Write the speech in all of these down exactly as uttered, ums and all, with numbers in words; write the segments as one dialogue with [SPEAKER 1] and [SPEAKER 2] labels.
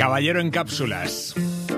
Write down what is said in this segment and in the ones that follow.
[SPEAKER 1] Caballero en cápsulas.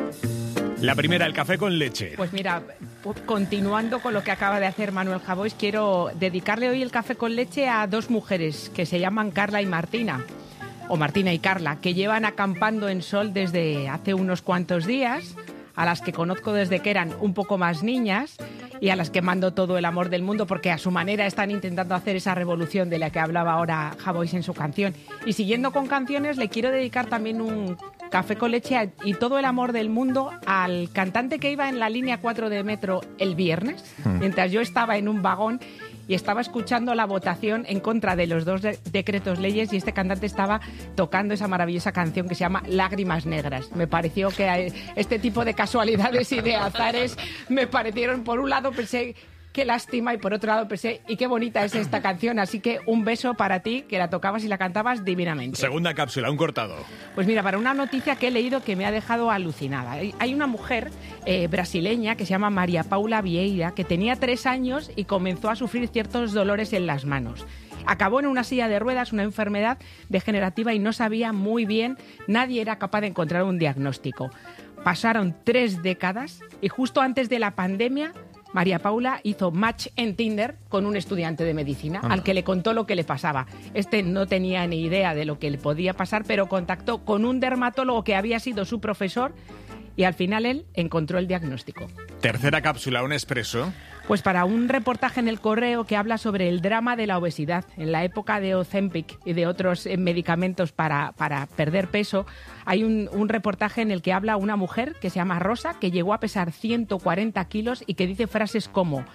[SPEAKER 1] La primera, el café con leche.
[SPEAKER 2] Pues mira, continuando con lo que acaba de hacer Manuel Javois, quiero dedicarle hoy el café con leche a dos mujeres que se llaman Carla y Martina, o Martina y Carla, que llevan acampando en Sol desde hace unos cuantos días, a las que conozco desde que eran un poco más niñas y a las que mando todo el amor del mundo porque a su manera están intentando hacer esa revolución de la que hablaba ahora Javois en su canción. Y siguiendo con canciones, le quiero dedicar también un café con leche y todo el amor del mundo al cantante que iba en la línea cuatro de metro el viernes, mm. mientras yo estaba en un vagón y estaba escuchando la votación en contra de los dos de- decretos leyes y este cantante estaba tocando esa maravillosa canción que se llama Lágrimas Negras. Me pareció que este tipo de casualidades y de azares me parecieron, por un lado pensé qué lástima y por otro lado pensé y qué bonita es esta canción, así que un beso para ti que la tocabas y la cantabas divinamente.
[SPEAKER 1] Segunda cápsula, un cortado.
[SPEAKER 2] Pues mira, para una noticia que he leído que me ha dejado alucinada. Hay una mujer eh, brasileña que se llama María Paula Vieira que tenía tres años y comenzó a sufrir ciertos dolores en las manos. Acabó en una silla de ruedas, una enfermedad degenerativa y no sabía muy bien, nadie era capaz de encontrar un diagnóstico. Pasaron tres décadas y justo antes de la pandemia María Paula hizo match en Tinder con un estudiante de medicina ah. al que le contó lo que le pasaba. Este no tenía ni idea de lo que le podía pasar, pero contactó con un dermatólogo que había sido su profesor y al final él encontró el diagnóstico.
[SPEAKER 1] Tercera cápsula, un expreso.
[SPEAKER 2] Pues para un reportaje en El Correo que habla sobre el drama de la obesidad. En la época de Ozempic y de otros medicamentos para, para perder peso, hay un, un reportaje en el que habla una mujer que se llama Rosa, que llegó a pesar ciento cuarenta kilos y que dice frases como: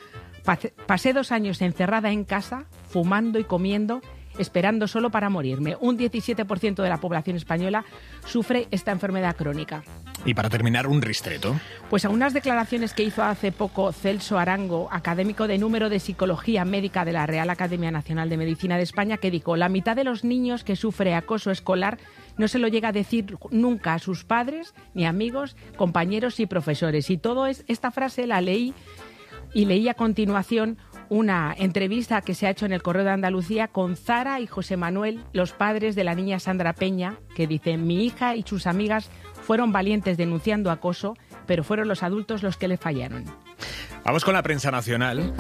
[SPEAKER 2] pasé dos años encerrada en casa, fumando y comiendo, esperando solo para morirme. Un diecisiete por ciento de la población española sufre esta enfermedad crónica.
[SPEAKER 1] Y para terminar, un ristreto.
[SPEAKER 2] Pues a unas declaraciones que hizo hace poco Celso Arango, académico de número de Psicología Médica de la Real Academia Nacional de Medicina de España, que dijo: la mitad de los niños que sufre acoso escolar no se lo llega a decir nunca a sus padres, ni amigos, compañeros y profesores. Y todo es, esta frase la leí y leí a continuación una entrevista que se ha hecho en El Correo de Andalucía con Zara y José Manuel, los padres de la niña Sandra Peña, que dicen: mi hija y sus amigas fueron valientes denunciando acoso, pero fueron los adultos los que le fallaron.
[SPEAKER 1] Vamos con la prensa nacional.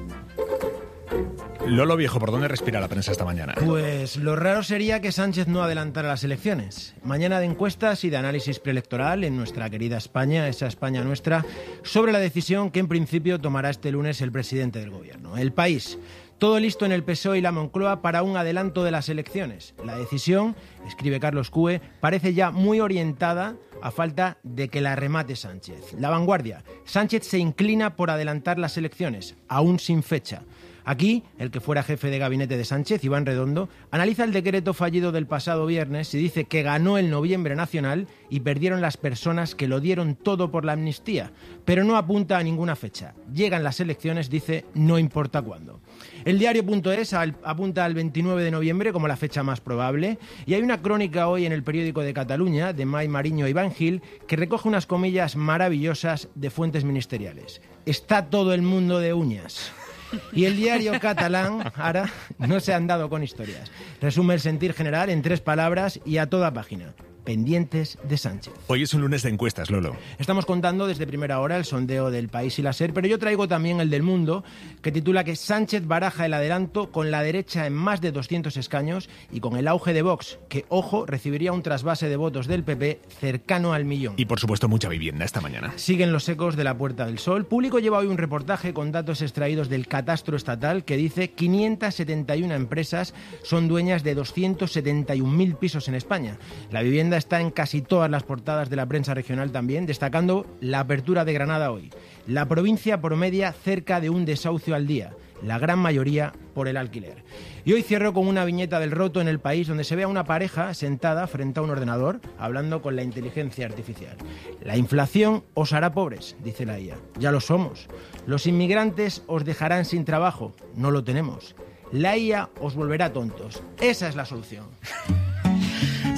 [SPEAKER 1] Lolo Viejo, ¿por dónde respira la prensa esta mañana?
[SPEAKER 3] Pues lo raro sería que Sánchez no adelantara las elecciones. Mañana de encuestas y de análisis preelectoral en nuestra querida España, esa España nuestra, sobre la decisión que en principio tomará este lunes el presidente del gobierno. El País. Todo listo en el P S O E y la Moncloa para un adelanto de las elecciones. La decisión, escribe Carlos Cue, parece ya muy orientada a falta de que la remate Sánchez. La Vanguardia. Sánchez se inclina por adelantar las elecciones, aún sin fecha. Aquí, el que fuera jefe de gabinete de Sánchez, Iván Redondo, analiza el decreto fallido del pasado viernes y dice que ganó el noviembre nacional y perdieron las personas que lo dieron todo por la amnistía, pero no apunta a ninguna fecha. Llegan las elecciones, dice, no importa cuándo. El diario.es apunta al veintinueve de noviembre como la fecha más probable y hay una crónica hoy en el periódico de Cataluña, de Mai Mariño y Van Gil, que recoge unas comillas maravillosas de fuentes ministeriales. Está todo el mundo de uñas. Y el diario catalán, ahora, no se han dado con historias. Resume el sentir general en tres palabras y a toda página. Pendientes de Sánchez.
[SPEAKER 1] Hoy es un lunes de encuestas, Lolo.
[SPEAKER 3] Estamos contando desde primera hora el sondeo del País y la SER, pero yo traigo también el del Mundo, que titula que Sánchez baraja el adelanto con la derecha en más de doscientos escaños y con el auge de Vox, que, ojo, recibiría un trasvase de votos del P P cercano al millón.
[SPEAKER 1] Y, por supuesto, mucha vivienda esta mañana.
[SPEAKER 3] Siguen los ecos de la Puerta del Sol. Público lleva hoy un reportaje con datos extraídos del catastro estatal que dice que quinientas setenta y una empresas son dueñas de doscientos setenta y un mil pisos en España. La vivienda está en casi todas las portadas de la prensa regional también, destacando la apertura de Granada hoy. La provincia promedia cerca de un desahucio al día, la gran mayoría por el alquiler. Y hoy cierro con una viñeta del Roto en El País, donde se ve a una pareja sentada frente a un ordenador, hablando con la inteligencia artificial. La inflación os hará pobres, dice la I A. Ya lo somos. Los inmigrantes os dejarán sin trabajo. No lo tenemos. La I A os volverá tontos. Esa es la solución.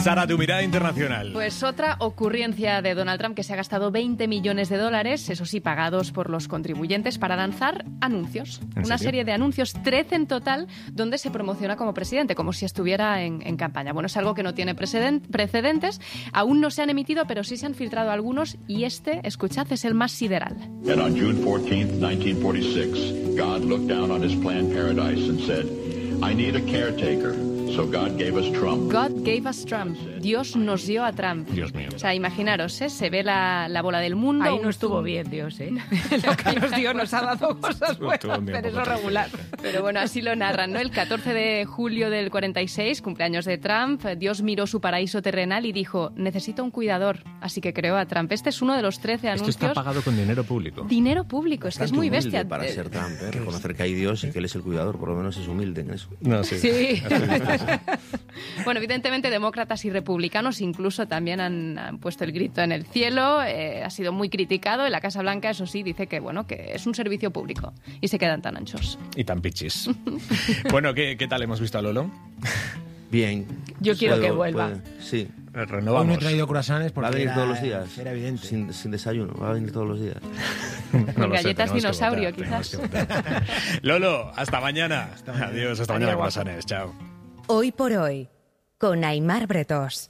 [SPEAKER 1] Sara, tu mirada internacional.
[SPEAKER 4] Pues otra ocurrencia de Donald Trump, que se ha gastado veinte millones de dólares, eso sí, pagados por los contribuyentes, para lanzar anuncios. Una serie de anuncios, trece en total, donde se promociona como presidente, como si estuviera en, en campaña. Bueno, es algo que no tiene precedentes, aún no se han emitido, pero sí se han filtrado algunos, y este, escuchad, es el más sideral.
[SPEAKER 5] And on June fourteenth, nineteen forty-six, God looked down on his planned paradise and said, I need a caretaker. So God gave us Trump.
[SPEAKER 4] God gave us Trump. Dios nos dio a Trump.
[SPEAKER 1] Dios mío.
[SPEAKER 4] O sea, imaginaros, ¿eh? Se ve la, la bola del mundo.
[SPEAKER 2] Ahí no estuvo bien Dios, ¿eh? Lo que nos dio nos ha dado cosas buenas, pero eso regular.
[SPEAKER 4] Pero bueno, así lo narran, ¿no? El catorce de julio del cuarenta y seis, cumpleaños de Trump, Dios miró su paraíso terrenal y dijo, necesito un cuidador. Así que creó a Trump. Este es uno de los trece anuncios.
[SPEAKER 1] Esto está pagado con dinero público.
[SPEAKER 4] Dinero público, es que es muy bestia.
[SPEAKER 6] Para ser Trump, ¿eh? Reconocer que hay Dios y que él es el cuidador, por lo menos es humilde en eso.
[SPEAKER 1] No, sí.
[SPEAKER 4] Sí. Bueno, evidentemente demócratas y republicanos incluso también han, han puesto el grito en el cielo. Eh, ha sido muy criticado. En la Casa Blanca, eso sí, dice que bueno que es un servicio público y se quedan tan anchos.
[SPEAKER 1] Y tan pichis. Bueno, ¿qué, ¿qué tal hemos visto a Lolo?
[SPEAKER 6] Bien.
[SPEAKER 2] Yo quiero
[SPEAKER 6] Puedo,
[SPEAKER 2] que vuelva.
[SPEAKER 6] puede, sí.
[SPEAKER 1] Renovamos.
[SPEAKER 3] Hoy no he traído croissants porque
[SPEAKER 6] Va a venir
[SPEAKER 3] era,
[SPEAKER 6] todos los días.
[SPEAKER 3] Era evidente.
[SPEAKER 6] Sin, sin desayuno, va a venir todos los días.
[SPEAKER 1] No lo sé,
[SPEAKER 4] Galletas
[SPEAKER 1] tenemos que
[SPEAKER 4] dinosaurio,
[SPEAKER 1] votar,
[SPEAKER 4] quizás.
[SPEAKER 1] tenemos que votar. Lolo, hasta mañana.
[SPEAKER 3] Hasta mañana.
[SPEAKER 1] Adiós, hasta mañana, croissants. Chao.
[SPEAKER 7] Hoy por hoy, con Aimar Bretós.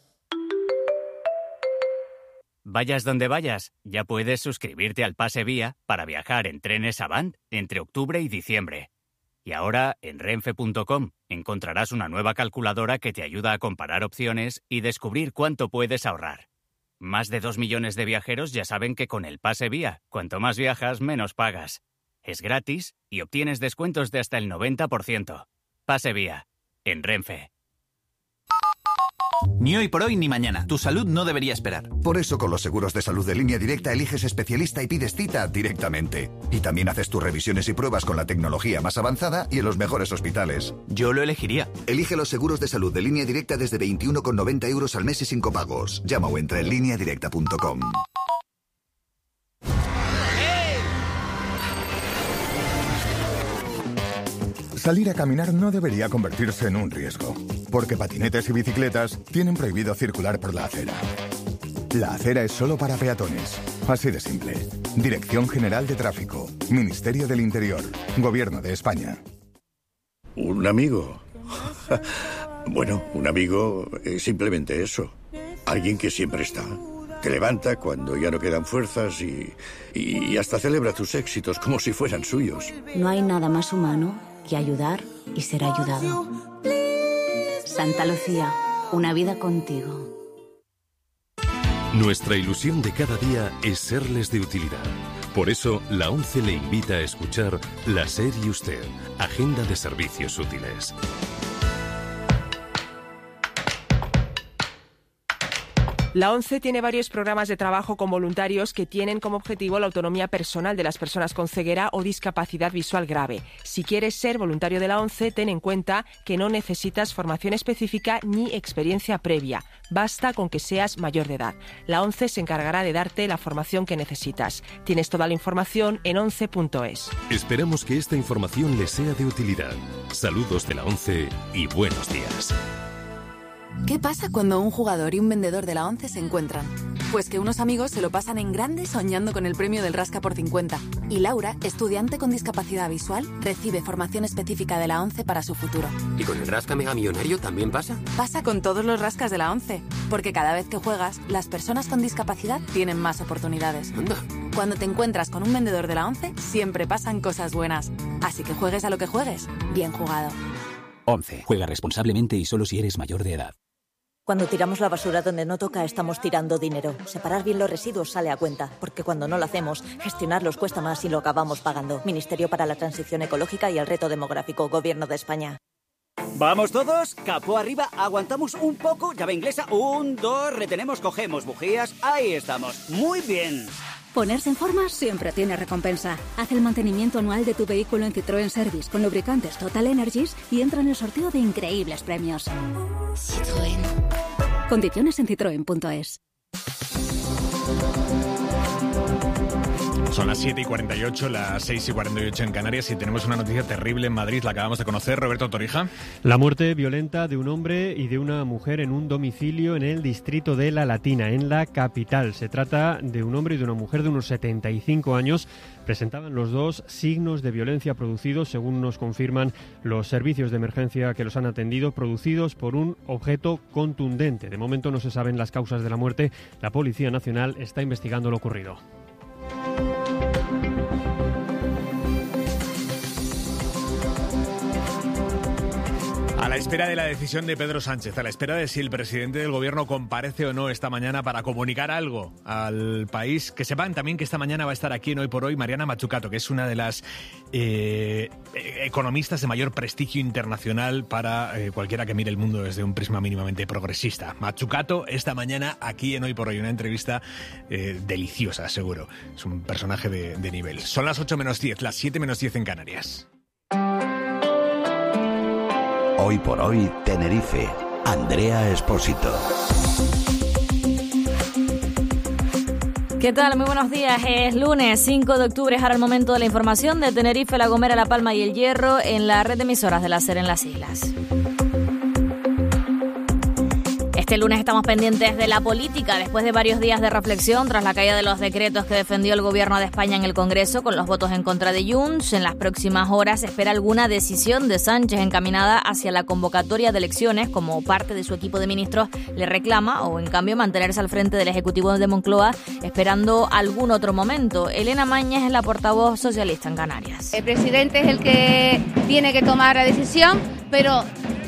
[SPEAKER 8] Vayas donde vayas, ya puedes suscribirte al Pase Vía para viajar en trenes Avant entre octubre y diciembre. Y ahora, en renfe punto com, encontrarás una nueva calculadora que te ayuda a comparar opciones y descubrir cuánto puedes ahorrar. Más de dos millones de viajeros ya saben que con el Pase Vía, cuanto más viajas, menos pagas. Es gratis y obtienes descuentos de hasta el noventa por ciento. Pase Vía, en Renfe.
[SPEAKER 9] Ni hoy por hoy ni mañana. Tu salud no debería esperar.
[SPEAKER 10] Por eso con los seguros de salud de Línea Directa eliges especialista y pides cita directamente. Y también haces tus revisiones y pruebas con la tecnología más avanzada y en los mejores hospitales.
[SPEAKER 9] Yo lo elegiría.
[SPEAKER 10] Elige los seguros de salud de Línea Directa desde veintiuno con noventa euros al mes y sin copagos. Llama o entra en línea directa punto com.
[SPEAKER 11] Salir a caminar no debería convertirse en un riesgo, porque patinetes y bicicletas tienen prohibido circular por la acera. La acera es solo para peatones. Así de simple. Dirección General de Tráfico, Ministerio del Interior, Gobierno de España.
[SPEAKER 12] ¿Un amigo? Bueno, un amigo es simplemente eso. Alguien que siempre está. Te levanta cuando ya no quedan fuerzas y, y hasta celebra tus éxitos como si fueran suyos.
[SPEAKER 13] No hay nada más humano que ayudar y ser ayudado. Santa Lucía, una vida contigo.
[SPEAKER 14] Nuestra ilusión de cada día es serles de utilidad. Por eso, la ONCE le invita a escuchar La SER y Usted, Agenda de Servicios Útiles.
[SPEAKER 15] La ONCE tiene varios programas de trabajo con voluntarios que tienen como objetivo la autonomía personal de las personas con ceguera o discapacidad visual grave. Si quieres ser voluntario de la ONCE, ten en cuenta que no necesitas formación específica ni experiencia previa. Basta con que seas mayor de edad. La ONCE se encargará de darte la formación que necesitas. Tienes toda la información en once punto es.
[SPEAKER 14] Esperamos que esta información les sea de utilidad. Saludos de la ONCE y buenos días.
[SPEAKER 16] ¿Qué pasa cuando un jugador y un vendedor de la ONCE se encuentran? Pues que unos amigos se lo pasan en grande soñando con el premio del Rasca por cincuenta. Y Laura, estudiante con discapacidad visual, recibe formación específica de la ONCE para su futuro.
[SPEAKER 17] ¿Y con el Rasca Mega Millonario también pasa?
[SPEAKER 16] Pasa con todos los rascas de la ONCE. Porque cada vez que juegas, las personas con discapacidad tienen más oportunidades.
[SPEAKER 17] Anda.
[SPEAKER 16] Cuando te encuentras con un vendedor de la ONCE, siempre pasan cosas buenas. Así que juegues a lo que juegues, bien jugado.
[SPEAKER 18] ONCE. Juega responsablemente y solo si eres mayor de edad.
[SPEAKER 19] Cuando tiramos la basura donde no toca, estamos tirando dinero. Separar bien los residuos sale a cuenta, porque cuando no lo hacemos, gestionarlos cuesta más y lo acabamos pagando. Ministerio para la Transición Ecológica y el Reto Demográfico, Gobierno de España.
[SPEAKER 20] ¿Vamos todos? Capó arriba, aguantamos un poco, llave inglesa, un, dos, retenemos, cogemos bujías, ahí estamos. Muy bien.
[SPEAKER 21] Ponerse en forma siempre tiene recompensa. Haz el mantenimiento anual de tu vehículo en Citroën Service con lubricantes Total Energies y entra en el sorteo de increíbles premios. Citroën. Condiciones en citroen punto es.
[SPEAKER 1] Son las siete y cuarenta y ocho, las seis y cuarenta y ocho en Canarias y tenemos una noticia terrible en Madrid, la acabamos de conocer. Roberto Torija.
[SPEAKER 5] La muerte violenta de un hombre y de una mujer en un domicilio en el distrito de La Latina, en la capital. Se trata de un hombre y de una mujer de unos setenta y cinco años. Presentaban los dos signos de violencia producidos, según nos confirman los servicios de emergencia que los han atendido, producidos por un objeto contundente. De momento no se saben las causas de la muerte. La Policía Nacional está investigando lo ocurrido.
[SPEAKER 1] A la espera de la decisión de Pedro Sánchez, a la espera de si el presidente del gobierno comparece o no esta mañana para comunicar algo al país, que sepan también que esta mañana va a estar aquí en Hoy por Hoy Mariana Mazzucato, que es una de las eh, economistas de mayor prestigio internacional para eh, cualquiera que mire el mundo desde un prisma mínimamente progresista. Mazzucato esta mañana aquí en Hoy por Hoy, una entrevista eh, deliciosa, seguro. Es un personaje de, de nivel. Son las ocho menos diez, las siete menos diez en Canarias.
[SPEAKER 22] Hoy por Hoy, Tenerife. Andrea Espósito.
[SPEAKER 23] ¿Qué tal? Muy buenos días. Es lunes cinco de octubre, es ahora el momento de la información de Tenerife, La Gomera, La Palma y El Hierro en la red de emisoras de la SER en las islas. Este lunes estamos pendientes de la política después de varios días de reflexión tras la caída de los decretos que defendió el gobierno de España en el Congreso con los votos en contra de Junts. En las próximas horas se espera alguna decisión de Sánchez encaminada hacia la convocatoria de elecciones, como parte de su equipo de ministros le reclama, o en cambio mantenerse al frente del Ejecutivo de Moncloa esperando algún otro momento. Elena Mañez es la portavoz socialista en Canarias.
[SPEAKER 24] El presidente es el que tiene que tomar la decisión, pero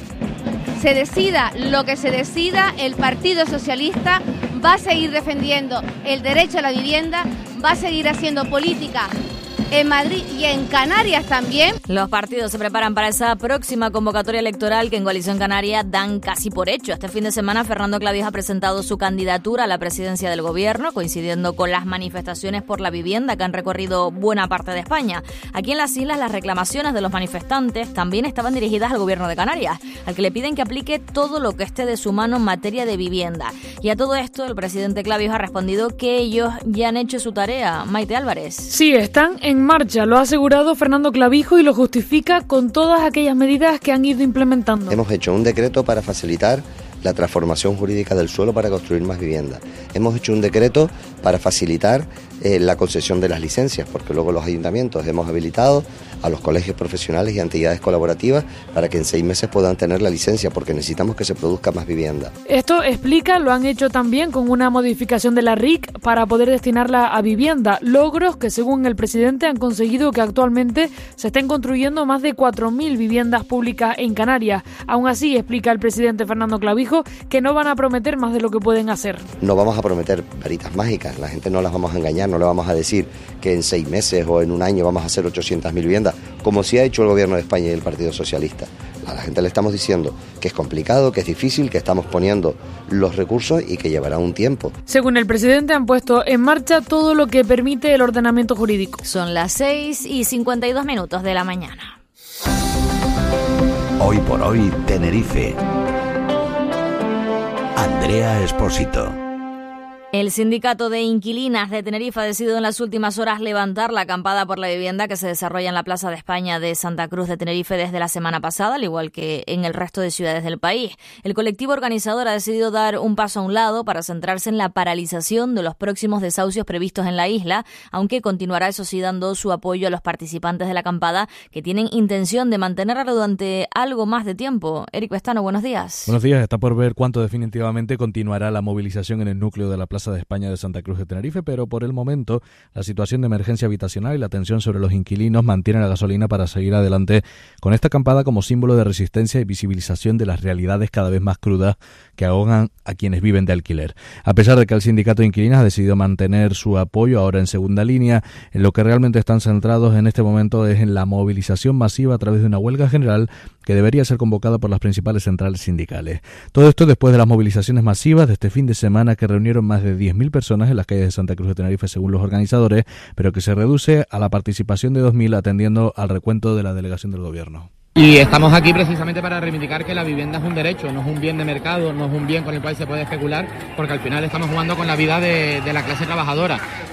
[SPEAKER 24] se decida lo que se decida, el Partido Socialista va a seguir defendiendo el derecho a la vivienda, va a seguir haciendo política en Madrid y en Canarias también.
[SPEAKER 23] Los partidos se preparan para esa próxima convocatoria electoral que en Coalición Canaria dan casi por hecho. Este fin de semana Fernando Clavijo ha presentado su candidatura a la presidencia del gobierno, coincidiendo con las manifestaciones por la vivienda que han recorrido buena parte de España. Aquí en las islas las reclamaciones de los manifestantes también estaban dirigidas al gobierno de Canarias, al que le piden que aplique todo lo que esté de su mano en materia de vivienda. Y a todo esto el presidente Clavijo ha respondido que ellos ya han hecho su tarea. Maite Álvarez.
[SPEAKER 25] Sí, están en marcha, lo ha asegurado Fernando Clavijo y lo justifica con todas aquellas medidas que han ido implementando.
[SPEAKER 26] Hemos hecho un decreto para facilitar la transformación jurídica del suelo para construir más viviendas. Hemos hecho un decreto para facilitar eh, la concesión de las licencias, porque luego los ayuntamientos hemos habilitado a los colegios profesionales y entidades colaborativas para que en seis meses puedan tener la licencia, porque necesitamos que se produzca más vivienda.
[SPEAKER 25] Esto explica, lo han hecho también con una modificación de la R I C para poder destinarla a vivienda, logros que según el presidente han conseguido que actualmente se estén construyendo más de cuatro mil viviendas públicas en Canarias. Aún así, explica el presidente Fernando Clavijo que no van a prometer más de lo que pueden hacer.
[SPEAKER 26] No vamos a prometer varitas mágicas, la gente no las vamos a engañar, no le vamos a decir que en seis meses o en un año vamos a hacer ochocientas mil viviendas, como sí ha hecho el gobierno de España y el Partido Socialista. A la gente le estamos diciendo que es complicado, que es difícil, que estamos poniendo los recursos y que llevará un tiempo.
[SPEAKER 25] Según el presidente, han puesto en marcha todo lo que permite el ordenamiento jurídico.
[SPEAKER 23] Son las seis y cincuenta y dos minutos de la mañana.
[SPEAKER 22] Hoy por Hoy, Tenerife. Andrea Espósito.
[SPEAKER 23] El sindicato de inquilinas de Tenerife ha decidido en las últimas horas levantar la acampada por la vivienda que se desarrolla en la Plaza de España de Santa Cruz de Tenerife desde la semana pasada, al igual que en el resto de ciudades del país. El colectivo organizador ha decidido dar un paso a un lado para centrarse en la paralización de los próximos desahucios previstos en la isla, aunque continuará, eso sí, dando su apoyo a los participantes de la acampada que tienen intención de mantenerla durante algo más de tiempo. Eric Vestano, buenos días.
[SPEAKER 27] Buenos días. Está por ver cuánto definitivamente continuará la movilización en el núcleo de la Plaza de España de Santa Cruz de Tenerife, pero por el momento la situación de emergencia habitacional y la tensión sobre los inquilinos mantiene la gasolina para seguir adelante con esta acampada como símbolo de resistencia y visibilización de las realidades cada vez más crudas que ahogan a quienes viven de alquiler. A pesar de que el sindicato de inquilinas ha decidido mantener su apoyo ahora en segunda línea, en lo que realmente están centrados en este momento es en la movilización masiva a través de una huelga general que debería ser convocada por las principales centrales sindicales. Todo esto después de las movilizaciones masivas de este fin de semana que reunieron más de diez mil personas en las calles de Santa Cruz de Tenerife según los organizadores, pero que se reduce a la participación de dos mil atendiendo al recuento de la delegación del gobierno.
[SPEAKER 28] Y estamos aquí precisamente para reivindicar que la vivienda es un derecho, no es un bien de mercado, no es un bien con el cual se puede especular, porque al final estamos jugando con la vida de, de la clase trabajadora.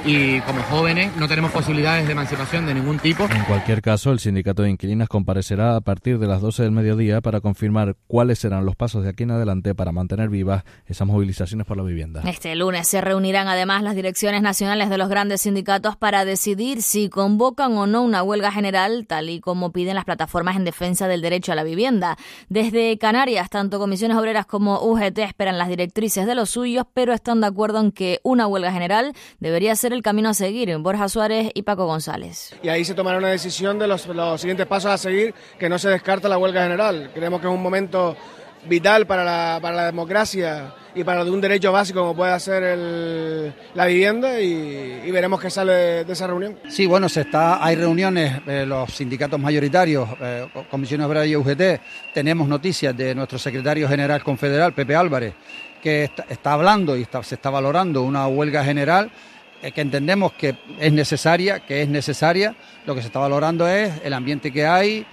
[SPEAKER 28] y como jóvenes no tenemos posibilidades de emancipación de ningún tipo.
[SPEAKER 27] En cualquier caso, el sindicato de inquilinas comparecerá a partir de las doce del mediodía para confirmar cuáles serán los pasos de aquí en adelante para mantener vivas esas movilizaciones por la vivienda.
[SPEAKER 23] Este lunes se reunirán además las direcciones nacionales de los grandes sindicatos para decidir si convocan o no una huelga general, tal y como piden las plataformas en defensa del derecho a la vivienda. Desde Canarias, tanto comisiones obreras como U G T esperan las directrices de los suyos, pero están de acuerdo en que una huelga general debería ser el camino a seguir. Borja Suárez y Paco González.
[SPEAKER 2] Y ahí se tomará una decisión de los, los siguientes pasos a seguir, que no se descarta la huelga general. Creemos que es un momento vital para la, para la democracia y para un derecho básico como puede ser el, la vivienda y, y veremos qué sale de, de esa reunión.
[SPEAKER 3] Sí, bueno, se está, hay reuniones, eh, los sindicatos mayoritarios, eh, Comisiones Obreras y U G T, tenemos noticias de nuestro secretario general confederal, Pepe Álvarez, que está, está hablando y está, se está valorando una huelga general eh, que entendemos que es necesaria, que es necesaria, lo que se está valorando es el ambiente que hay.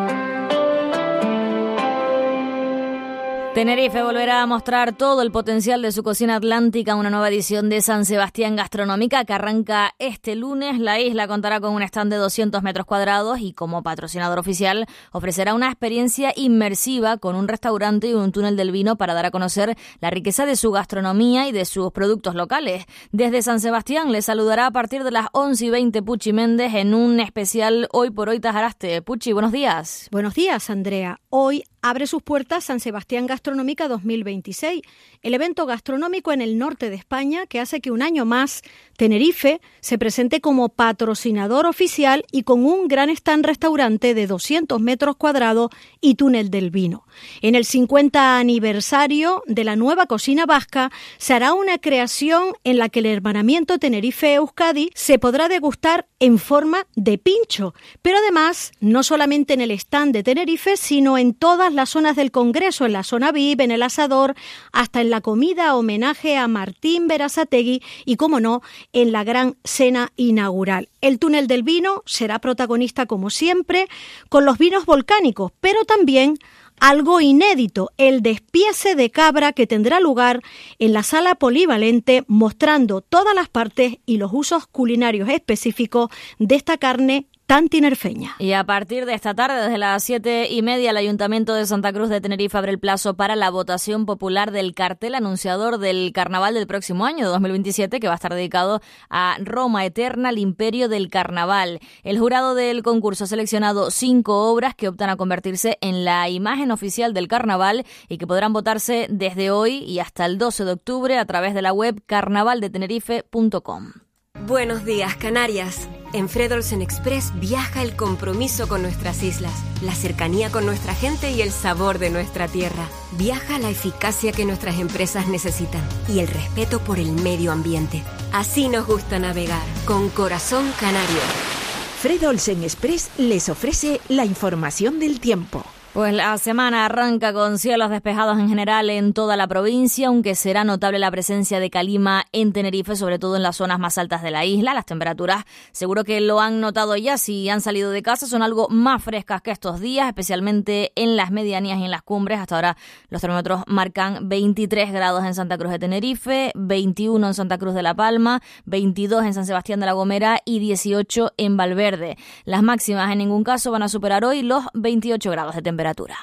[SPEAKER 23] Tenerife volverá a mostrar todo el potencial de su cocina atlántica, una nueva edición de San Sebastián Gastronómica que arranca este lunes. La isla contará con un stand de doscientos metros cuadrados y como patrocinador oficial ofrecerá una experiencia inmersiva con un restaurante y un túnel del vino para dar a conocer la riqueza de su gastronomía y de sus productos locales. Desde San Sebastián les saludará a partir de las once y veinte Puchi Méndez en un especial Hoy por Hoy Tajaraste. Puchi, buenos días.
[SPEAKER 4] Buenos días, Andrea. Hoy abre sus puertas San Sebastián Gastronómica dos mil veintiséis, el evento gastronómico en el norte de España que hace que un año más Tenerife se presente como patrocinador oficial y con un gran stand restaurante de doscientos metros cuadrados y túnel del vino. En el cincuenta aniversario de la nueva cocina vasca se hará una creación en la que el hermanamiento Tenerife-Euskadi se podrá degustar en forma de pincho, pero además no solamente en el stand de Tenerife, sino en todas las zonas del Congreso, en la zona V I P, en el asador, hasta en la comida homenaje a Martín Berasategui y, como no, en la gran cena inaugural. El túnel del vino será protagonista, como siempre, con los vinos volcánicos, pero también algo inédito, el despiece de cabra que tendrá lugar en la sala polivalente, mostrando todas las partes y los usos culinarios específicos de esta carne tan tinerfeña.
[SPEAKER 23] Y a partir de esta tarde, desde las siete y media, el Ayuntamiento de Santa Cruz de Tenerife abre el plazo para la votación popular del cartel anunciador del Carnaval del próximo año, dos mil veintisiete, que va a estar dedicado a Roma Eterna, el imperio del carnaval. El jurado del concurso ha seleccionado cinco obras que optan a convertirse en la imagen oficial del carnaval y que podrán votarse desde hoy y hasta el doce de octubre a través de la web carnaval de tenerife punto com.
[SPEAKER 6] Buenos días, Canarias. En Fred Olsen Express viaja el compromiso con nuestras islas, la cercanía con nuestra gente y el sabor de nuestra tierra. Viaja la eficacia que nuestras empresas necesitan y el respeto por el medio ambiente. Así nos gusta navegar, con corazón canario.
[SPEAKER 7] Fred Olsen Express les ofrece la información del tiempo.
[SPEAKER 23] Pues la semana arranca con cielos despejados en general en toda la provincia, aunque será notable la presencia de calima en Tenerife, sobre todo en las zonas más altas de la isla. Las temperaturas, seguro que lo han notado ya si han salido de casa, son algo más frescas que estos días, especialmente en las medianías y en las cumbres. Hasta ahora los termómetros marcan veintitrés grados en Santa Cruz de Tenerife, veintiuno en Santa Cruz de La Palma, veintidós en San Sebastián de la Gomera y dieciocho en Valverde. Las máximas en ningún caso van a superar hoy los veintiocho grados de temperatura. Temperatura.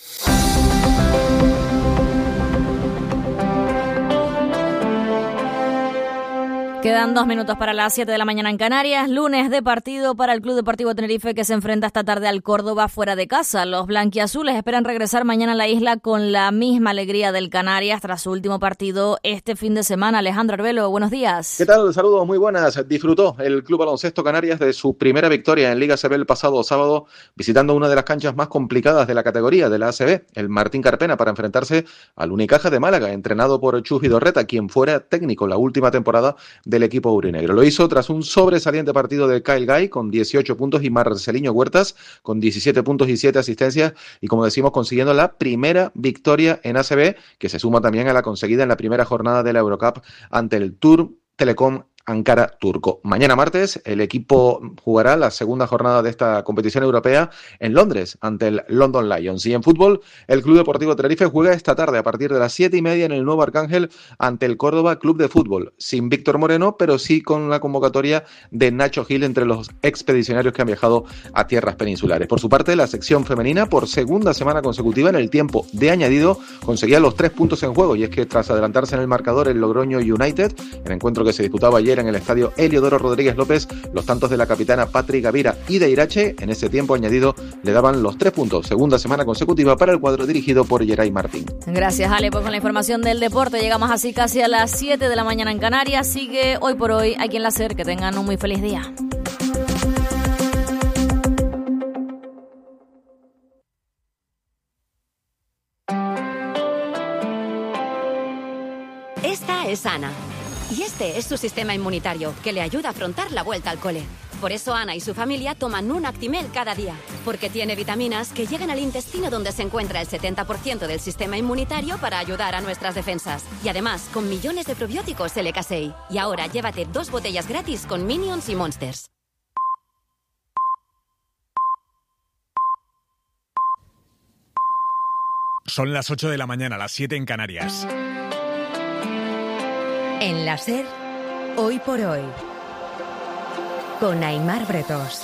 [SPEAKER 23] Quedan dos minutos para las siete de la mañana en Canarias. Lunes de partido para el Club Deportivo Tenerife, que se enfrenta esta tarde al Córdoba fuera de casa. Los blanquiazules esperan regresar mañana a la isla con la misma alegría del Canarias tras su último partido este fin de semana. Alejandro Arbelo, buenos días.
[SPEAKER 8] ¿Qué tal? Saludos muy buenas. Disfrutó el Club Baloncesto Canarias de su primera victoria en Liga A C B el pasado sábado, visitando una de las canchas más complicadas de la categoría de la A C B, el Martín Carpena, para enfrentarse al Unicaja de Málaga, entrenado por Chus Vidorreta, quien fuera técnico la última temporada de del equipo aurinegro. Lo hizo tras un sobresaliente partido de Kyle Guy con dieciocho puntos y Marceliño Huertas con diecisiete puntos y siete asistencias y, como decimos, consiguiendo la primera victoria en A C B, que se suma también a la conseguida en la primera jornada de la Eurocup ante el Tour Telecom Ankara turco. Mañana martes el equipo jugará la segunda jornada de esta competición europea en Londres ante el London Lions. Y en fútbol, el Club Deportivo Tenerife juega esta tarde a partir de las siete y media en el Nuevo Arcángel ante el Córdoba Club de Fútbol, sin Víctor Moreno, pero sí con la convocatoria de Nacho Gil entre los expedicionarios que han viajado a tierras peninsulares. Por su parte, la sección femenina, por segunda semana consecutiva en el tiempo de añadido, conseguía los tres puntos en juego, y es que tras adelantarse en el marcador el Logroño United, el encuentro que se disputaba ayer en el estadio Heliodoro Rodríguez López, los tantos de la capitana Patri Gavira y de Irache en ese tiempo añadido le daban los tres puntos, segunda semana consecutiva para el cuadro dirigido por Geray Martín.
[SPEAKER 23] Gracias, Ale, pues con la información del deporte llegamos así casi a las siete de la mañana en Canarias. Sigue Hoy por Hoy aquí en la SER. Que tengan un muy feliz día.
[SPEAKER 9] Esta es Ana. Y este es su sistema inmunitario, que le ayuda a afrontar la vuelta al cole. Por eso Ana y su familia toman un Actimel cada día, porque tiene vitaminas que llegan al intestino donde se encuentra el setenta por ciento del sistema inmunitario para ayudar a nuestras defensas. Y además, con millones de probióticos L K S E I. Y ahora llévate dos botellas gratis con Minions y Monsters.
[SPEAKER 1] Son las ocho de la mañana, las siete en Canarias.
[SPEAKER 10] En la SER, Hoy por Hoy, con Aimar Bretos.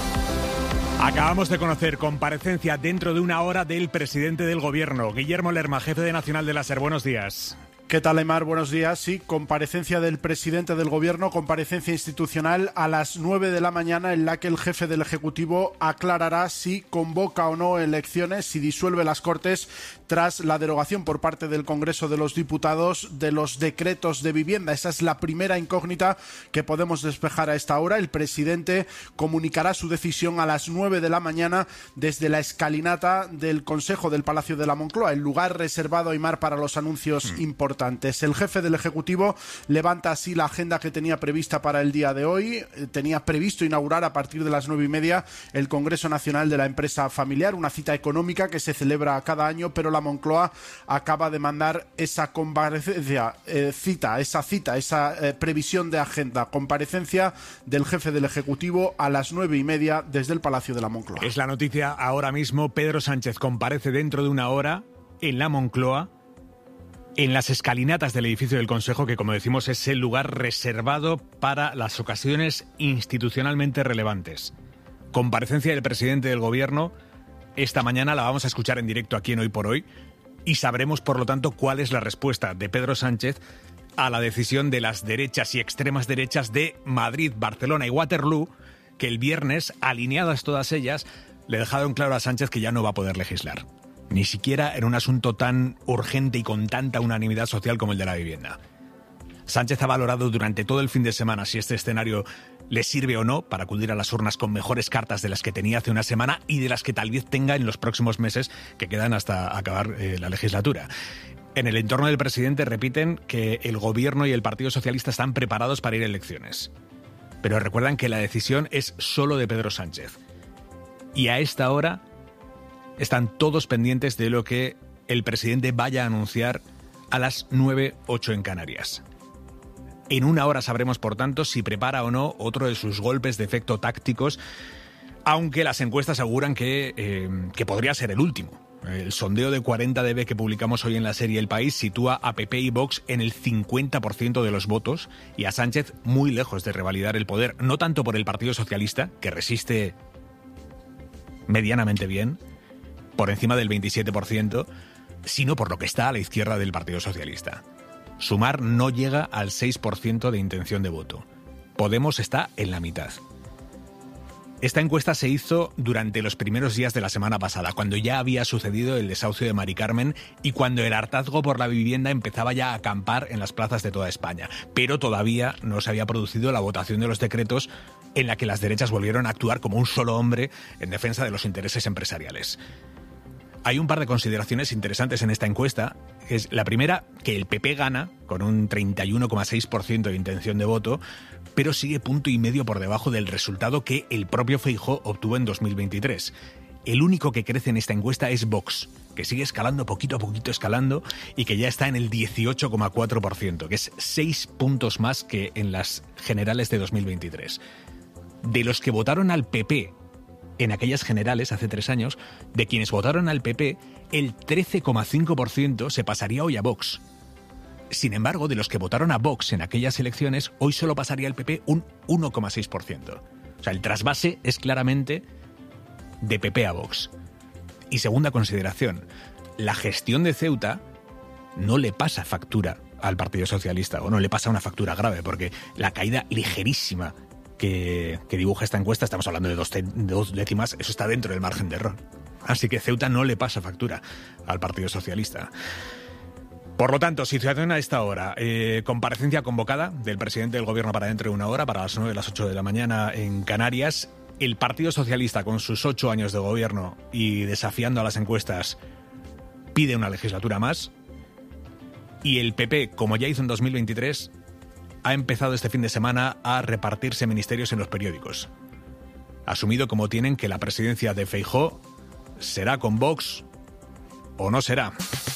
[SPEAKER 1] Acabamos de conocer comparecencia dentro de una hora del presidente del Gobierno, Guillermo Lerma, jefe de Nacional de la SER. Buenos días.
[SPEAKER 11] ¿Qué tal, Aimar? Buenos días. Sí, comparecencia del presidente del Gobierno, comparecencia institucional a las nueve de la mañana, en la que el jefe del Ejecutivo aclarará si convoca o no elecciones, si disuelve las Cortes tras la derogación por parte del Congreso de los Diputados de los decretos de vivienda. Esa es la primera incógnita que podemos despejar a esta hora. El presidente comunicará su decisión a las nueve de la mañana desde la escalinata del Consejo del Palacio de la Moncloa, el lugar reservado, Aimar, para los anuncios mm. importantes. El jefe del Ejecutivo levanta así la agenda que tenía prevista para el día de hoy. Tenía previsto inaugurar a partir de las nueve y media el Congreso Nacional de la Empresa Familiar, una cita económica que se celebra cada año, pero la Moncloa acaba de mandar esa comparecencia, eh, cita, esa cita, esa eh, previsión de agenda, comparecencia del jefe del Ejecutivo a las nueve y media desde el Palacio de la Moncloa.
[SPEAKER 1] Es la noticia ahora mismo. Pedro Sánchez comparece dentro de una hora en la Moncloa, en las escalinatas del edificio del Consejo, que, como decimos, es el lugar reservado para las ocasiones institucionalmente relevantes. Comparecencia del presidente del Gobierno. Esta mañana la vamos a escuchar en directo aquí en Hoy por Hoy y sabremos, por lo tanto, cuál es la respuesta de Pedro Sánchez a la decisión de las derechas y extremas derechas de Madrid, Barcelona y Waterloo, que el viernes, alineadas todas ellas, le dejaron claro a Sánchez que ya no va a poder legislar. Ni siquiera en un asunto tan urgente y con tanta unanimidad social como el de la vivienda. Sánchez ha valorado durante todo el fin de semana si este escenario le sirve o no para acudir a las urnas con mejores cartas de las que tenía hace una semana y de las que tal vez tenga en los próximos meses que quedan hasta acabar eh, la legislatura. En el entorno del presidente repiten que el Gobierno y el Partido Socialista están preparados para ir a elecciones. Pero recuerdan que la decisión es solo de Pedro Sánchez. Y a esta hora están todos pendientes de lo que el presidente vaya a anunciar a las nueve ocho en Canarias. En una hora sabremos, por tanto, si prepara o no otro de sus golpes de efecto tácticos, aunque las encuestas aseguran que, eh, que podría ser el último. El sondeo de cuarenta D B que publicamos hoy en la serie El País sitúa a P P y Vox en el cincuenta por ciento de los votos y a Sánchez muy lejos de revalidar el poder, no tanto por el Partido Socialista, que resiste medianamente bien, por encima del veintisiete por ciento, sino por lo que está a la izquierda del Partido Socialista. Sumar no llega al seis por ciento de intención de voto. Podemos está en la mitad. Esta encuesta se hizo durante los primeros días de la semana pasada, cuando ya había sucedido el desahucio de Mari Carmen y cuando el hartazgo por la vivienda empezaba ya a acampar en las plazas de toda España. Pero todavía no se había producido la votación de los decretos en la que las derechas volvieron a actuar como un solo hombre en defensa de los intereses empresariales. Hay un par de consideraciones interesantes en esta encuesta. Es la primera, que el P P gana con un treinta y uno coma seis por ciento de intención de voto, pero sigue punto y medio por debajo del resultado que el propio Feijóo obtuvo en dos mil veintitrés. el único que crece en esta encuesta es Vox, que sigue escalando poquito a poquito escalando y que ya está en el dieciocho coma cuatro por ciento, que es seis puntos más que en las generales de dos mil veintitrés. De los que votaron al P P en aquellas generales hace tres años, de quienes votaron al P P, el trece coma cinco por ciento se pasaría hoy a Vox. Sin embargo, de los que votaron a Vox en aquellas elecciones, hoy solo pasaría al P P un uno coma seis por ciento. O sea, el trasvase es claramente de P P a Vox. Y segunda consideración, la gestión de Ceuta no le pasa factura al Partido Socialista, o no le pasa una factura grave, porque la caída ligerísima que, que dibuja esta encuesta, estamos hablando de dos, de dos décimas, eso está dentro del margen de error. Así que Ceuta no le pasa factura al Partido Socialista. Por lo tanto, situación a esta hora. Eh, comparecencia convocada del presidente del Gobierno para dentro de una hora, para las nueve, las ocho de la mañana en Canarias. El Partido Socialista, con sus ocho años de gobierno y desafiando a las encuestas, pide una legislatura más. Y el P P, como ya hizo en dos mil veintitrés, ha empezado este fin de semana a repartirse ministerios en los periódicos. Asumido como tienen que la presidencia de Feijóo será con Vox o no será.